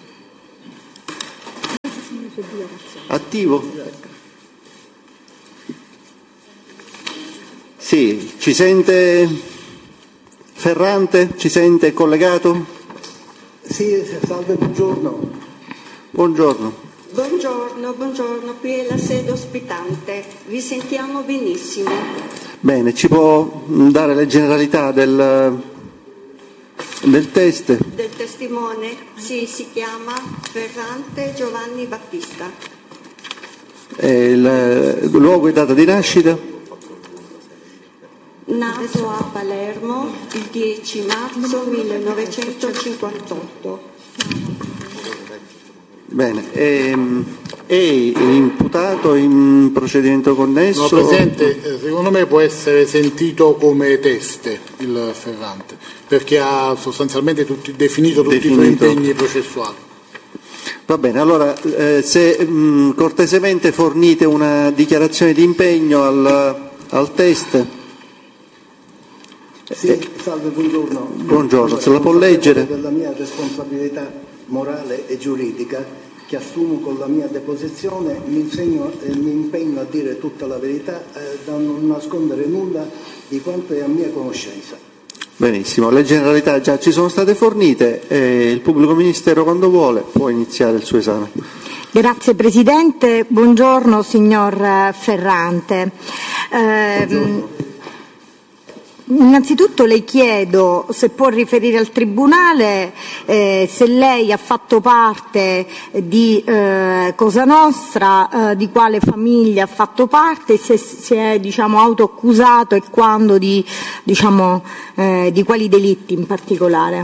attivo. Sì, ci sente Ferrante? Ci sente collegato? Sì, salve, buongiorno. Buongiorno. Buongiorno, buongiorno, qui è la sede ospitante, vi sentiamo benissimo. Bene, ci può dare le generalità del, del test? Del testimone? Sì, si chiama Ferrante Giovanni Battista. E il luogo e data di nascita? Nato a Palermo il dieci marzo millenovecentocinquantotto. Bene, è, è imputato in procedimento connesso? No, Presidente, secondo me può essere sentito come teste il Ferrante, perché ha sostanzialmente tutti, definito tutti definito. i suoi impegni processuali. Va bene, allora eh, se mh, cortesemente fornite una dichiarazione di impegno al, al test. Sì, salve, buongiorno. Buongiorno, se la può leggere. Della mia responsabilità morale e giuridica che assumo con la mia deposizione, mi, insegno, eh, mi impegno a dire tutta la verità, eh, da non nascondere nulla di quanto è a mia conoscenza. Benissimo, le generalità già ci sono state fornite e il pubblico ministero quando vuole può iniziare il suo esame. Grazie Presidente, buongiorno signor Ferrante. Eh, buongiorno. Innanzitutto le chiedo se può riferire al Tribunale eh, se lei ha fatto parte di eh, Cosa Nostra, eh, di quale famiglia ha fatto parte, se si è diciamo, autoaccusato e quando di, diciamo, eh, di quali delitti in particolare.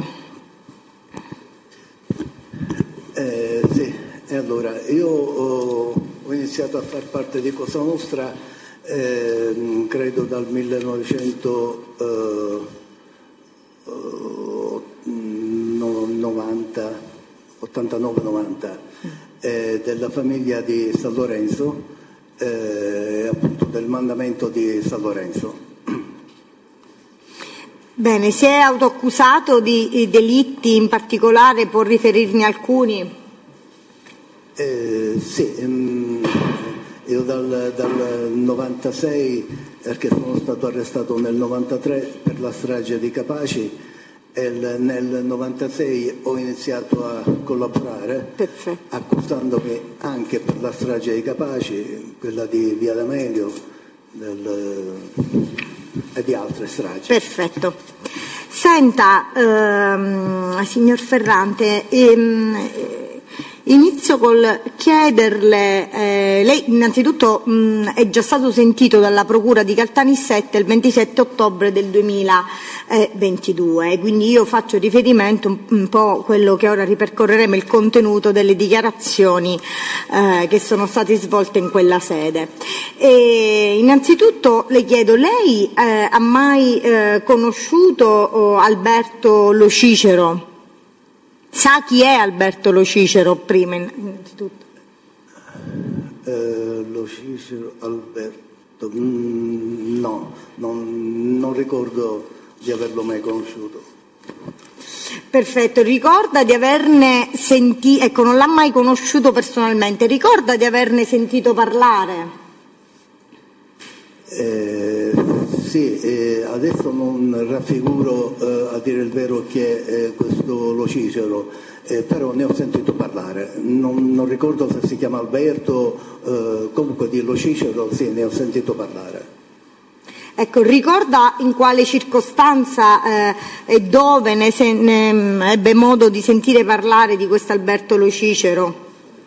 Eh, sì, e allora io ho, ho iniziato a far parte di Cosa Nostra Eh, credo dal millenovecentonovanta, ottantanove novanta, eh, della famiglia di San Lorenzo, eh, appunto del mandamento di San Lorenzo. Bene, si è autoaccusato di delitti in particolare, può riferirne alcuni? Eh, sì, um, io dal, dal novantasei, perché sono stato arrestato nel novantatré per la strage di Capaci, e nel novantasei ho iniziato a collaborare, Perfetto. accusandomi anche per la strage di Capaci, quella di Via D'Amelio del, e di altre stragi. Perfetto. Senta, ehm, signor Ferrante, ehm, inizio col chiederle, eh, lei innanzitutto mh, è già stato sentito dalla Procura di Caltanissette il ventisette ottobre del duemilaventidue, quindi io faccio riferimento un, un po' a quello che ora ripercorreremo, il contenuto delle dichiarazioni eh, che sono state svolte in quella sede. E innanzitutto le chiedo, lei eh, ha mai eh, conosciuto oh, Alberto Lo Cicero? Sa chi è Alberto Lo Cicero prima innanzitutto? Eh, Lo Cicero, Alberto, mm, no, non, non ricordo di averlo mai conosciuto. Perfetto, ricorda di averne sentito, ecco, non l'ha mai conosciuto personalmente, ricorda di averne sentito parlare? Eh, sì, eh, adesso non raffiguro eh, a dire il vero chi è eh, questo Lo Cicero, eh, però ne ho sentito parlare, non, non ricordo se si chiama Alberto, eh, comunque di Lo Cicero sì, ne ho sentito parlare. Ecco, ricorda in quale circostanza eh, e dove ne, se, ne ebbe modo di sentire parlare di questo Alberto Lo Cicero?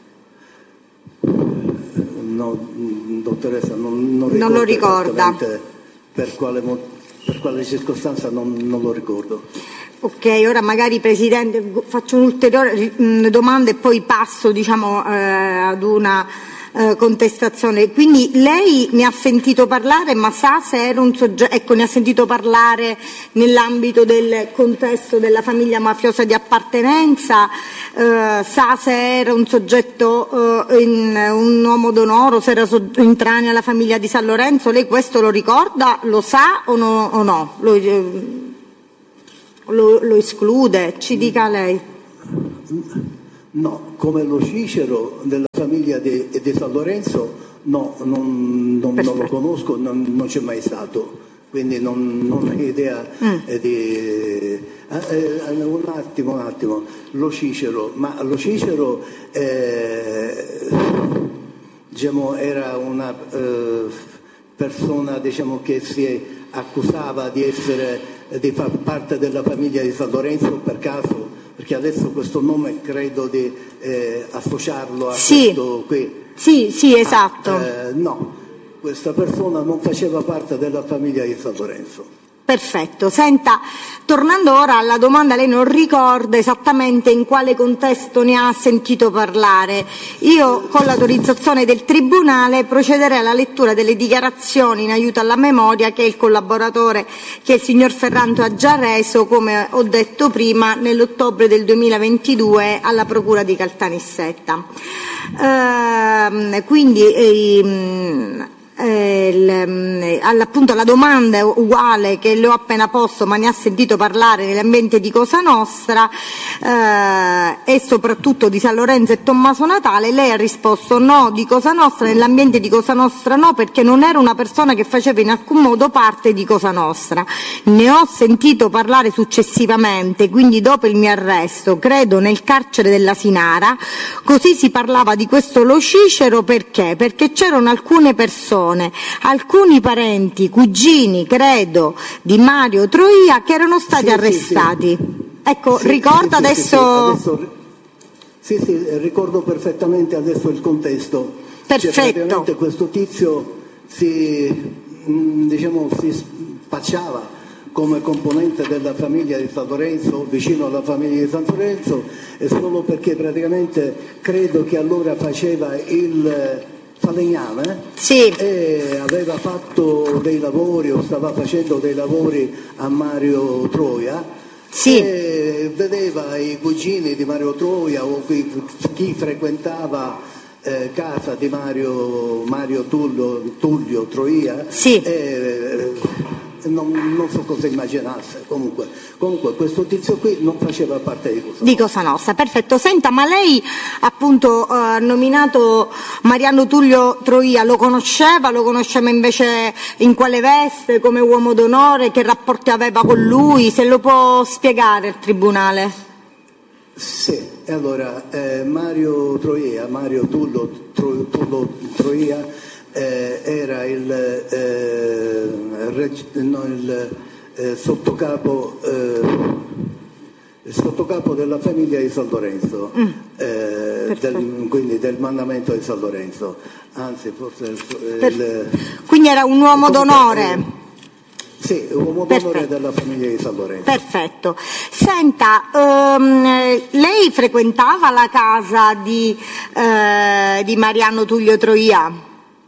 No, dottoressa, non, non, non lo ricorda. Per quale, per quale circostanza non, non lo ricordo. Ok, ora magari Presidente faccio un'ulteriore domanda e poi passo diciamo, eh, ad una eh, contestazione. Quindi lei ne ha sentito parlare, ma sa se era un soggetto, ecco, ne ha sentito parlare nell'ambito del contesto della famiglia mafiosa di appartenenza, eh, sa se era un soggetto, eh, in, un uomo d'onore, se era entraneo alla famiglia di San Lorenzo, lei questo lo ricorda, lo sa o no? O no? Lo, eh, Lo, lo esclude? Ci dica lei. No, come Lo Cicero della famiglia di, di San Lorenzo, no, non, non, non lo conosco, non, non c'è mai stato, quindi non, non ho idea mm. eh, di... Eh, eh, un attimo, un attimo, Lo Cicero, ma Lo Cicero eh, diciamo, era una eh, persona diciamo, che si accusava di essere di far parte della famiglia di San Lorenzo per caso, perché adesso questo nome credo di eh, associarlo a sì. questo qui. Sì, sì, esatto. Ah, eh, no, questa persona non faceva parte della famiglia di San Lorenzo. Perfetto, senta, tornando ora alla domanda, lei non ricorda esattamente in quale contesto ne ha sentito parlare. Io con l'autorizzazione del Tribunale procederei alla lettura delle dichiarazioni in aiuto alla memoria che il collaboratore, che il signor Ferranto ha già reso, come ho detto prima, nell'ottobre del duemilaventidue alla Procura di Caltanissetta. Ehm, quindi ehm, Eh, appunto la domanda uguale che le ho appena posto, ma ne ha sentito parlare nell'ambiente di Cosa Nostra eh, e soprattutto di San Lorenzo e Tommaso Natale, lei ha risposto no, di Cosa Nostra, nell'ambiente di Cosa Nostra no, perché non era una persona che faceva in alcun modo parte di Cosa Nostra. Ne ho sentito parlare successivamente, quindi dopo il mio arresto, credo nel carcere della Sinara, così si parlava di questo Lo Cicero perché? Perché c'erano alcune persone, alcuni parenti, cugini, credo, di Mario Troia che erano stati sì, arrestati. Sì, sì. Ecco, sì, ricorda sì, adesso... Sì, adesso... Sì, sì, ricordo perfettamente adesso il contesto. Perfetto. Cioè, praticamente questo tizio si, diciamo, si spacciava come componente della famiglia di San Lorenzo, vicino alla famiglia di San Lorenzo, e solo perché praticamente credo che allora faceva il... falegname sì. e aveva fatto dei lavori o stava facendo dei lavori a Mario Troia sì. e vedeva i cugini di Mario Troia o chi, chi frequentava eh, casa di Mario, Mario Tullio, Tullio Troia sì. e, Non, non so cosa immaginasse, comunque, comunque questo tizio qui non faceva parte di Cosa Nostra. Di Cosa Nostra, perfetto. Senta, ma lei appunto ha eh, nominato Mariano Tullio Troia, lo conosceva? Lo conosceva invece in quale veste, come uomo d'onore, che rapporti aveva con lui? Se lo può spiegare al Tribunale? Sì, allora eh, Mario Troia, Mario Tullio, Tro, Tullio Troia Eh, era il, eh, reg, no, il eh, sottocapo, eh, il sottocapo della famiglia di San Lorenzo, mm. eh, del, quindi del mandamento di San Lorenzo, anzi forse il, il, quindi era un uomo d'onore. Eh, sì, uomo d'onore della famiglia di San Lorenzo. Perfetto. Senta, um, lei frequentava la casa di, uh, di Mariano Tullio Troia?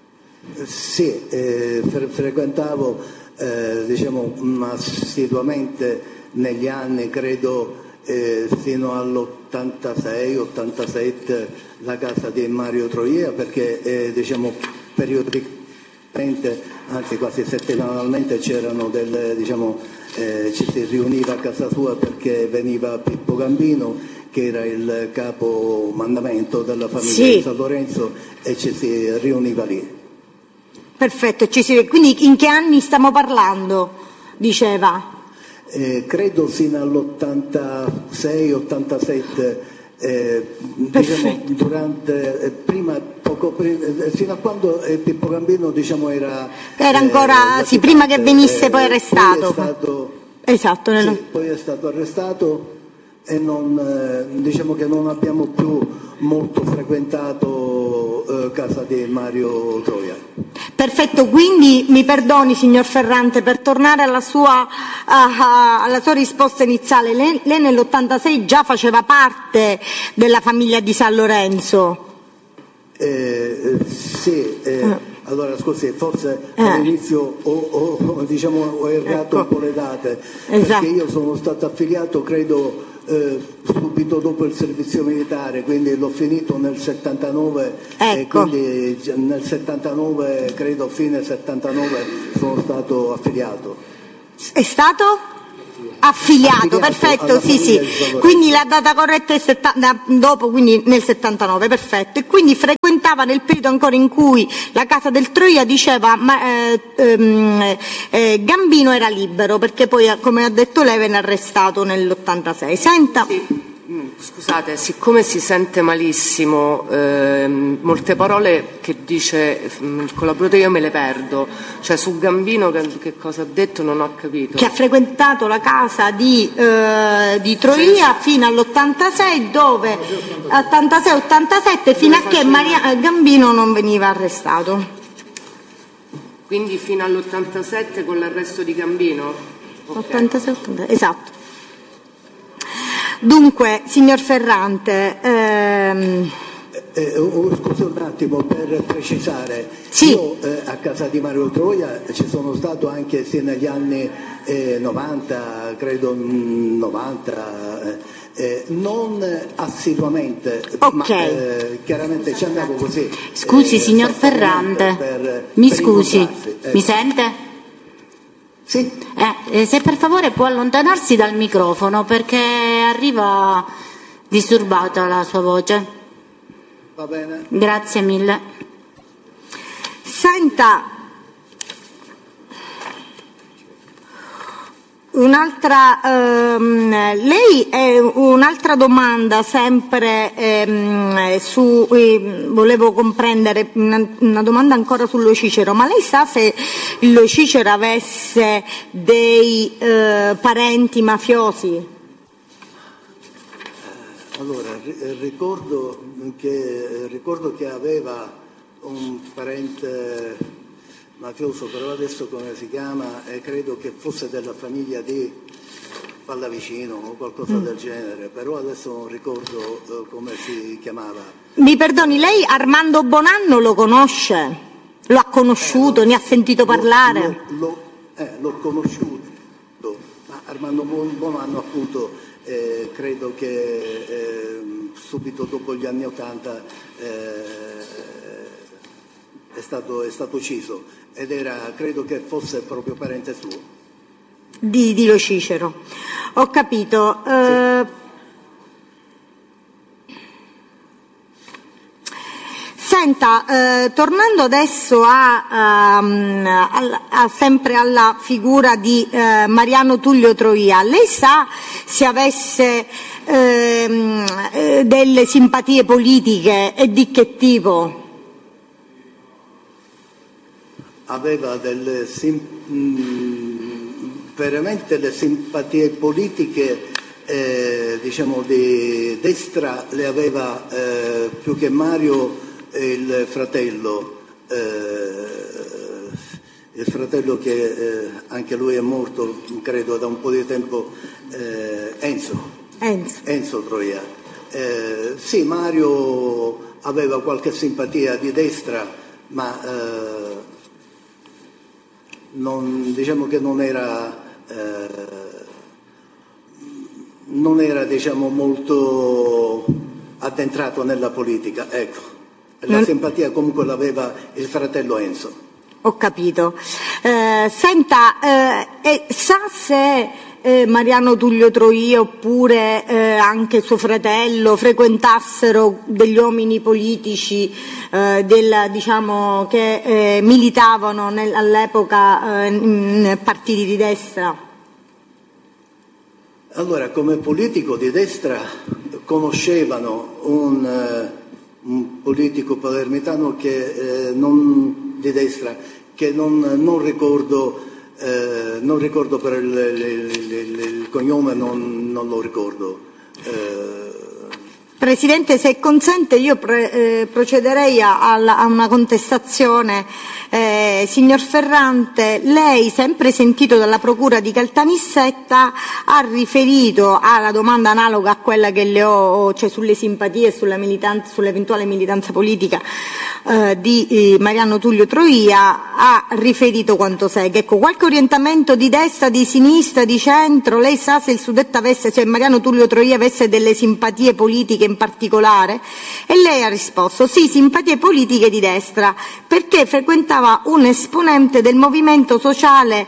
Sì, eh, fre- frequentavo eh, diciamo, assiduamente negli anni, credo eh, fino all'ottantasei ottantasette la casa di Mario Troia, perché eh, diciamo, periodi- anzi quasi settimanalmente c'erano del, diciamo, eh, ci si riuniva a casa sua perché veniva Pippo Gambino, che era il capo mandamento della famiglia sì. di San Lorenzo, e ci si riuniva lì. Perfetto, ci si... quindi in che anni stiamo parlando? Diceva. Eh, credo fino all'ottantasei ottantasette. Eh, diciamo, durante eh, prima poco prima, eh, fino a quando eh, Pippo Gambino diciamo era era ancora eh, sì, prima che venisse eh, poi arrestato poi è stato, esatto sì, poi è stato arrestato e non, eh, diciamo che non abbiamo più molto frequentato eh, casa di Mario Troia. Perfetto, quindi mi perdoni signor Ferrante, per tornare alla sua, uh, alla sua risposta iniziale, lei, lei nell'ottantasei già faceva parte della famiglia di San Lorenzo? Eh, sì, eh, eh. allora scusi, forse eh. all'inizio ho, ho, diciamo, ho errato ecco. un po' le date, esatto. perché io sono stato affiliato credo eh, subito dopo il servizio militare, quindi l'ho finito nel settantanove ecco. e quindi nel settantanove, credo fine settantanove, sono stato affiliato. È stato? Affiliato, affiliato perfetto, sì sì, quindi la data corretta è settanta, dopo, quindi nel settantanove, perfetto, e quindi frequentava nel periodo ancora in cui la casa del Troia diceva ma, eh, ehm, eh, Gambino era libero, perché poi come ha detto lei venne arrestato nell'ottantasei. Senta. Sì. Scusate, siccome si sente malissimo, eh, molte parole che dice il collaboratore io me le perdo, cioè su Gambino che, che cosa ha detto non ho capito. Che ha frequentato la casa di, eh, di Troia sì. fino all'ottantasei, dove ottantasei ottantasette fino a che Maria, Gambino non veniva arrestato. Quindi fino all'ottantasette con l'arresto di Gambino? Okay. ottantasei ottantasette, esatto. Dunque, signor Ferrante, ehm... eh, eh, oh, scusi un attimo per precisare, sì. io eh, a casa di Mario Troia ci sono stato anche sì, negli anni eh, novanta, credo novanta, eh, eh, non assiduamente, okay. ma eh, chiaramente ci andavo così. Scusi eh, signor Ferrante, per, mi per scusi, ecco. mi sente? Sì. Eh, se per favore può allontanarsi dal microfono perché arriva disturbata la sua voce. Va bene. Grazie mille. Senta, un'altra, ehm, lei è un'altra domanda sempre ehm, su, eh, volevo comprendere una, una domanda ancora sullo Cicero, ma lei sa se il Cicero avesse dei eh, parenti mafiosi? Allora, ricordo che, ricordo che aveva un parente mafioso, però adesso come si chiama, eh, credo che fosse della famiglia di Pallavicino o qualcosa mm. del genere, però adesso non ricordo eh, come si chiamava. Mi perdoni, lei Armando Bonanno lo conosce? Lo ha conosciuto? Eh, lo, ne ha sentito parlare? Lo, lo, eh, l'ho conosciuto, ma Armando Bonanno appunto eh, credo che eh, subito dopo gli anni Ottanta eh, è stato, è stato ucciso ed era, credo che fosse proprio parente suo. Di, di Lo Cicero. Ho capito. Sì. Uh, senta, uh, tornando adesso a, um, a, a sempre alla figura di uh, Mariano Tullio Troia, lei sa se avesse uh, delle simpatie politiche e di che tipo? Aveva delle sim- mh, veramente le simpatie politiche eh, diciamo di destra le aveva eh, più che Mario eh, il fratello eh, il fratello che eh, anche lui è morto credo da un po' di tempo, eh, Enzo Enzo, Enzo Troia. Eh, sì, Mario aveva qualche simpatia di destra, ma eh, Non, diciamo che non era, eh, non era diciamo, molto addentrato nella politica, ecco. La non... simpatia comunque l'aveva il fratello Enzo. Ho capito. Eh, senta, eh, eh, sa se eh, Mariano Tullio Troia oppure eh, anche suo fratello frequentassero degli uomini politici eh, del, diciamo, che eh, militavano nel, all'epoca eh, in partiti di destra? Allora, come politico di destra conoscevano un, uh, un politico palermitano che eh, non di destra, che non, non ricordo, eh, non ricordo per il, il, il, il cognome, non, non lo ricordo. Eh, Presidente, se consente io pre, eh, procederei a, a una contestazione. Eh, signor Ferrante, lei, sempre sentito dalla Procura di Caltanissetta, ha riferito alla domanda analoga a quella che le ho, cioè sulle simpatie e sulla militanza, sull'eventuale militanza politica eh, di eh, Mariano Tullio Troia, ha riferito quanto segue. Ecco, qualche orientamento di destra, di sinistra, di centro, lei sa se il suddetto avesse, cioè Mariano Tullio Troia avesse delle simpatie politiche in particolare? E lei ha risposto sì, simpatie politiche di destra, perché frequentava un esponente del movimento sociale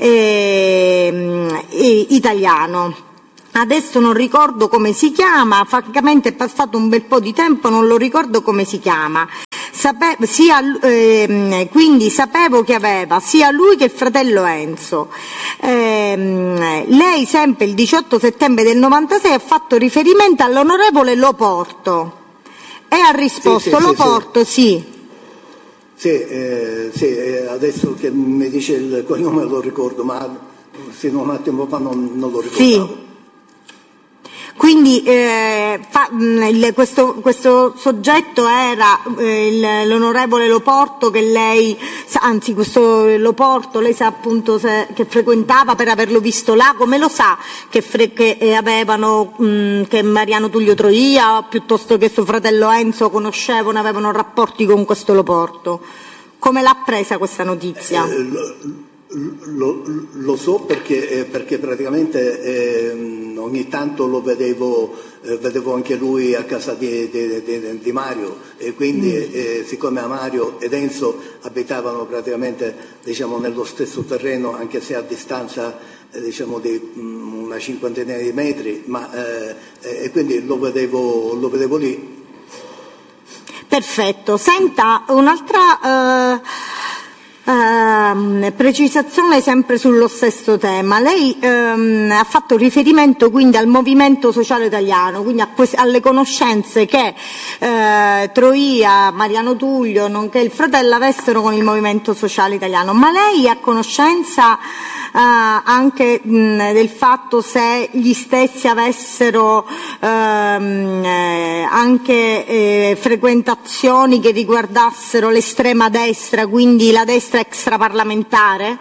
eh, eh, italiano. Adesso non ricordo come si chiama, francamente è passato un bel po' di tempo, non lo ricordo come si chiama. Sape- sia, eh, quindi sapevo che aveva sia lui che il fratello Enzo. Eh, lei sempre il diciotto settembre del novantasei ha fatto riferimento all'onorevole Loporto e ha risposto sì, sì, Loporto sì. sì. Sì, eh, sì eh, adesso che mi dice il cognome lo ricordo, ma fino a un attimo fa non, non lo ricordavo. Sì. Quindi eh, fa, mh, questo, questo soggetto era eh, il, l'onorevole Loporto che lei, anzi questo Loporto lei sa appunto se, che frequentava per averlo visto là, come lo sa che, fre, che eh, avevano mh, che Mariano Tullio Troia piuttosto che suo fratello Enzo conoscevano, avevano rapporti con questo Loporto? Come l'ha presa questa notizia? Eh, lo, lo, lo so perché, eh, perché praticamente eh, ogni tanto lo vedevo, eh, vedevo anche lui a casa di, di, di, di Mario e quindi mm. eh, siccome Mario ed Enzo abitavano praticamente diciamo, nello stesso terreno anche se a distanza eh, diciamo, di mh, una cinquantina di metri, ma, eh, e quindi lo vedevo, lo vedevo lì. Perfetto. Senta, un'altra eh, eh, precisazione sempre sullo stesso tema. Lei ehm, ha fatto riferimento quindi al movimento sociale italiano, quindi a que- alle conoscenze che eh, Troia, Mariano Tullio, nonché il fratello avessero con il movimento sociale italiano. Ma lei ha conoscenza Uh, anche mh, del fatto se gli stessi avessero ehm, eh, anche eh, frequentazioni che riguardassero l'estrema destra, quindi la destra extraparlamentare?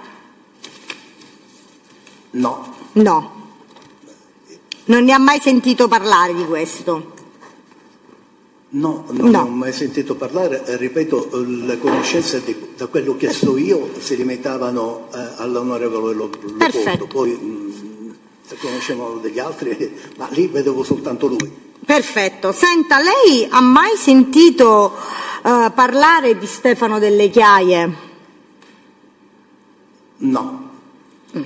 No. No. Non ne ha mai sentito parlare di questo? No, non no. ho mai sentito parlare, eh, ripeto, le conoscenze di, da quello che so io si limitavano eh, all'onorevole Loporto, poi mh, se conoscevano degli altri, ma lì vedevo soltanto lui. Perfetto. Senta, lei ha mai sentito uh, parlare di Stefano Delle Chiaie? No. Mm.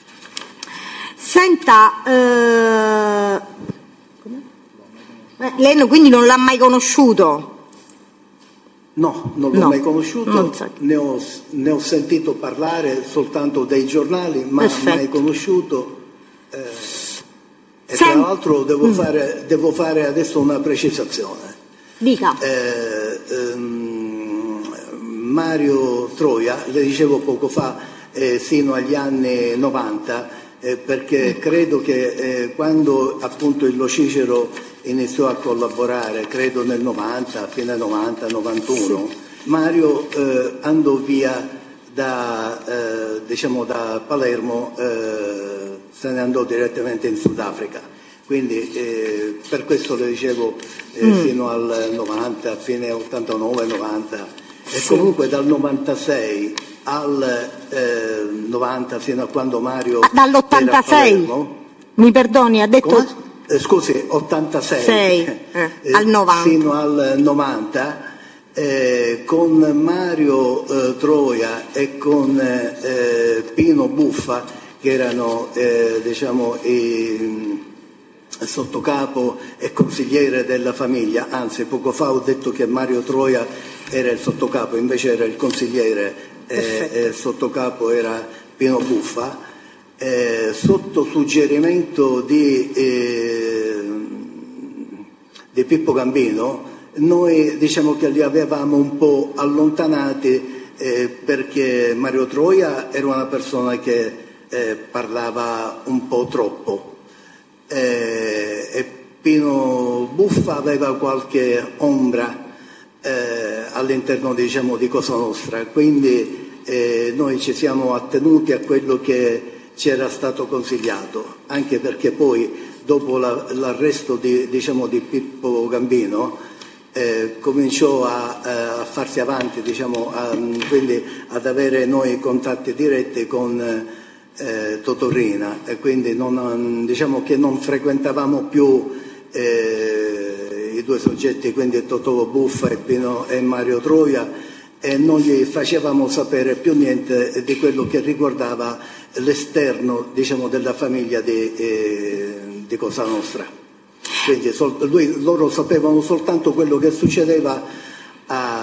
Senta, uh, Eh, lei no, quindi non l'ha mai conosciuto? No, non l'ho no, mai conosciuto, ne ho, ne ho sentito parlare soltanto dai giornali, ma Perfetto. mai conosciuto. Eh, e Sem- tra l'altro devo, mm. fare, devo fare adesso una precisazione. Dica. Eh, ehm, Mario Troia, le dicevo poco fa, eh, sino agli anni novanta, eh, perché mm. credo che eh, quando appunto il Lo Cicero iniziò a collaborare, credo nel novanta, fine novanta, novantuno, sì. Mario eh, andò via da, eh, diciamo da Palermo, eh, se ne andò direttamente in Sudafrica, quindi eh, per questo le dicevo eh, mm. fino al novanta, fine ottantanove novanta, sì. E comunque dal novantasei al eh, novanta fino a quando Mario ah, dall'ottantasei, era a Palermo, mi perdoni, ha detto... Come? Eh, scusi, ottantasei Sei, eh, al novanta. Fino al novanta eh, con Mario eh, Troia e con eh, Pino Buffa, che erano eh, diciamo i sottocapo e consigliere della famiglia, anzi poco fa ho detto che Mario Troia era il sottocapo, invece era il consigliere, eh, e il sottocapo era Pino Buffa, eh, sotto suggerimento di, eh, di Pippo Gambino. Noi diciamo che li avevamo un po' allontanati eh, perché Mario Troia era una persona che eh, parlava un po' troppo. Eh, e Pino Buffa aveva qualche ombra eh, all'interno diciamo, di Cosa Nostra, quindi eh, noi ci siamo attenuti a quello che ci era stato consigliato, anche perché poi dopo la, l'arresto di, diciamo, di Pippo Gambino eh, cominciò a, a farsi avanti, diciamo, a, quindi ad avere noi contatti diretti con Eh, Totorrina, e quindi non, diciamo che non frequentavamo più eh, i due soggetti, quindi Totò Buffa e, Pino, e Mario Troia, e non gli facevamo sapere più niente di quello che riguardava l'esterno, diciamo, della famiglia di, eh, di Cosa Nostra. Quindi sol- lui, loro sapevano soltanto quello che succedeva a